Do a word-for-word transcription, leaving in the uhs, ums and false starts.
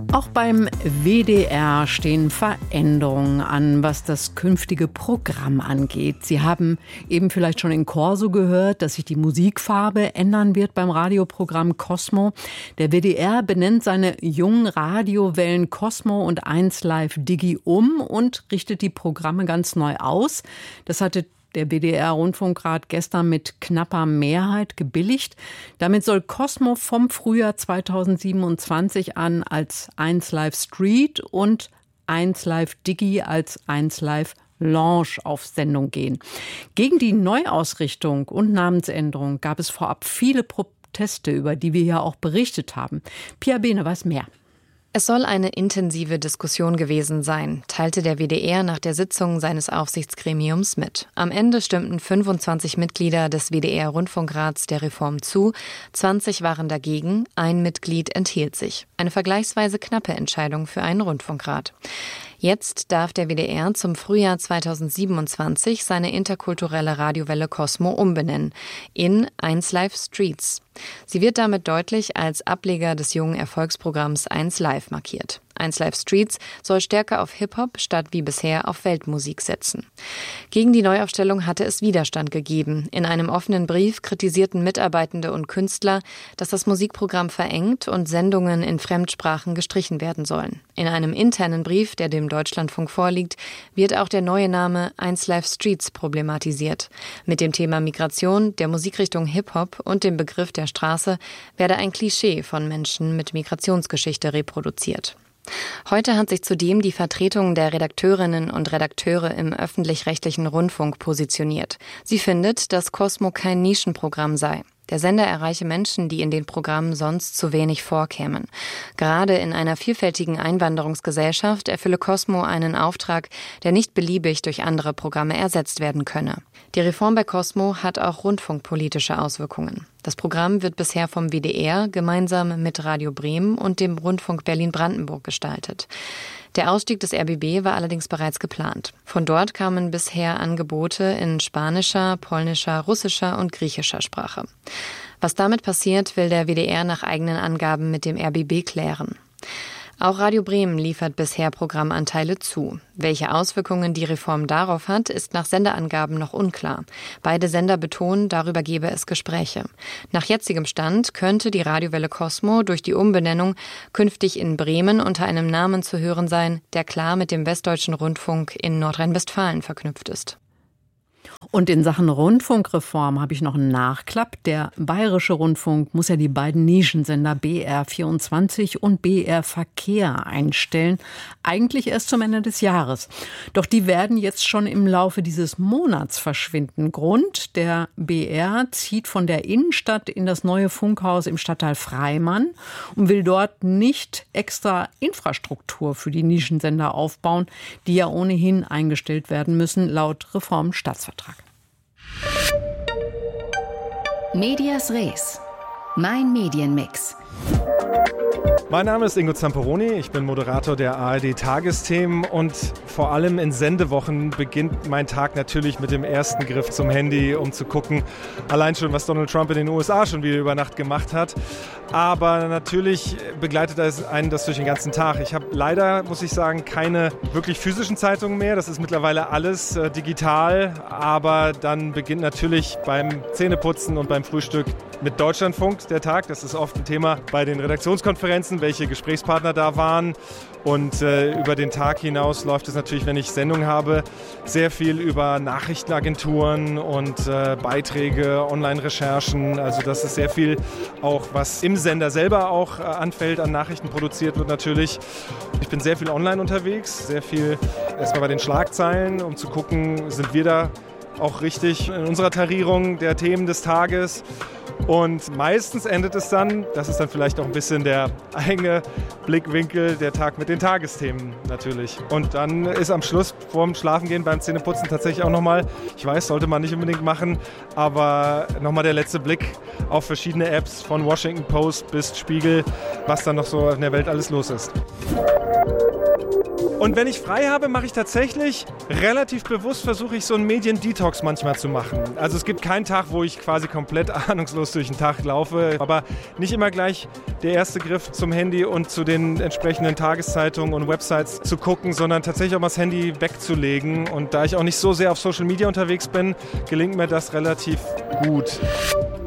Auch beim W D R stehen Veränderungen an, was das künftige Programm angeht. Sie haben eben vielleicht schon in Corso gehört, dass sich die Musikfarbe ändern wird beim Radioprogramm Cosmo. Der W D R benennt seine jungen Radiowellen Cosmo und eins Live Digi um und richtet die Programme ganz neu aus. Das hatte der W D R-Rundfunkrat gestern mit knapper Mehrheit gebilligt. Damit soll Cosmo vom Frühjahr zweitausendsiebenundzwanzig an als eins Live Street und eins Live Digi als eins Live Lounge auf Sendung gehen. Gegen die Neuausrichtung und Namensänderung gab es vorab viele Proteste, über die wir ja auch berichtet haben. Pia Behne weiß mehr. Es soll eine intensive Diskussion gewesen sein, teilte der W D R nach der Sitzung seines Aufsichtsgremiums mit. Am Ende stimmten fünfundzwanzig Mitglieder des W D R-Rundfunkrats der Reform zu, zwanzig waren dagegen, ein Mitglied enthielt sich. Eine vergleichsweise knappe Entscheidung für einen Rundfunkrat. Jetzt darf der W D R zum Frühjahr zweitausendsiebenundzwanzig seine interkulturelle Radiowelle Cosmo umbenennen in eins Live Streets. Sie wird damit deutlich als Ableger des jungen Erfolgsprogramms eins Live markiert. eins Live Streets soll stärker auf Hip-Hop statt wie bisher auf Weltmusik setzen. Gegen die Neuaufstellung hatte es Widerstand gegeben. In einem offenen Brief kritisierten Mitarbeitende und Künstler, dass das Musikprogramm verengt und Sendungen in Fremdsprachen gestrichen werden sollen. In einem internen Brief, der dem Deutschlandfunk vorliegt, wird auch der neue Name eins Live Streets problematisiert. Mit dem Thema Migration, der Musikrichtung Hip-Hop und dem Begriff der Straße werde ein Klischee von Menschen mit Migrationsgeschichte reproduziert. Heute hat sich zudem die Vertretung der Redakteurinnen und Redakteure im öffentlich-rechtlichen Rundfunk positioniert. Sie findet, dass Cosmo kein Nischenprogramm sei. Der Sender erreiche Menschen, die in den Programmen sonst zu wenig vorkämen. Gerade in einer vielfältigen Einwanderungsgesellschaft erfülle Cosmo einen Auftrag, der nicht beliebig durch andere Programme ersetzt werden könne. Die Reform bei Cosmo hat auch rundfunkpolitische Auswirkungen. Das Programm wird bisher vom W D R gemeinsam mit Radio Bremen und dem Rundfunk Berlin-Brandenburg gestaltet. Der Ausstieg des R B B war allerdings bereits geplant. Von dort kamen bisher Angebote in spanischer, polnischer, russischer und griechischer Sprache. Was damit passiert, will der W D R nach eigenen Angaben mit dem R B B klären. Auch Radio Bremen liefert bisher Programmanteile zu. Welche Auswirkungen die Reform darauf hat, ist nach Senderangaben noch unklar. Beide Sender betonen, darüber gebe es Gespräche. Nach jetzigem Stand könnte die Radiowelle Cosmo durch die Umbenennung künftig in Bremen unter einem Namen zu hören sein, der klar mit dem Westdeutschen Rundfunk in Nordrhein-Westfalen verknüpft ist. Und in Sachen Rundfunkreform habe ich noch einen Nachklapp. Der Bayerische Rundfunk muss ja die beiden Nischensender B R vierundzwanzig und B R Verkehr einstellen. Eigentlich erst zum Ende des Jahres. Doch die werden jetzt schon im Laufe dieses Monats verschwinden. Grund: der B R zieht von der Innenstadt in das neue Funkhaus im Stadtteil Freimann und will dort nicht extra Infrastruktur für die Nischensender aufbauen, die ja ohnehin eingestellt werden müssen, laut Reformstaatsvertrag. Medias Res. Mein Medienmix. Mein Name ist Ingo Zamperoni, ich bin Moderator der A R D-Tagesthemen und vor allem in Sendewochen beginnt mein Tag natürlich mit dem ersten Griff zum Handy, um zu gucken, allein schon, was Donald Trump in den U S A schon wieder über Nacht gemacht hat. Aber natürlich begleitet einen das durch den ganzen Tag. Ich habe leider, muss ich sagen, keine wirklich physischen Zeitungen mehr. Das ist mittlerweile alles äh, digital. Aber dann beginnt natürlich beim Zähneputzen und beim Frühstück mit Deutschlandfunk der Tag. Das ist oft ein Thema bei den Redaktionskonferenzen, welche Gesprächspartner da waren. Und äh, über den Tag hinaus läuft es natürlich, wenn ich Sendung habe, sehr viel über Nachrichtenagenturen und äh, Beiträge, Online-Recherchen. Also das ist sehr viel auch, was im Sender selber auch äh, anfällt, an Nachrichten produziert wird natürlich. Ich bin sehr viel online unterwegs, sehr viel erstmal bei den Schlagzeilen, um zu gucken, sind wir da auch richtig in unserer Tarierung der Themen des Tages. Und meistens endet es dann, das ist dann vielleicht auch ein bisschen der eigene Blickwinkel, der Tag mit den Tagesthemen natürlich. Und dann ist am Schluss vorm Schlafengehen beim Zähneputzen tatsächlich auch nochmal, ich weiß, sollte man nicht unbedingt machen, aber nochmal der letzte Blick auf verschiedene Apps von Washington Post bis Spiegel, was dann noch so in der Welt alles los ist. Und wenn ich frei habe, mache ich tatsächlich relativ bewusst, versuche ich so einen Medien-Detox manchmal zu machen. Also es gibt keinen Tag, wo ich quasi komplett ahnungslos durch den Tag laufe, aber nicht immer gleich der erste Griff zum Handy und zu den entsprechenden Tageszeitungen und Websites zu gucken, sondern tatsächlich auch mal das Handy wegzulegen. Und da ich auch nicht so sehr auf Social Media unterwegs bin, gelingt mir das relativ gut.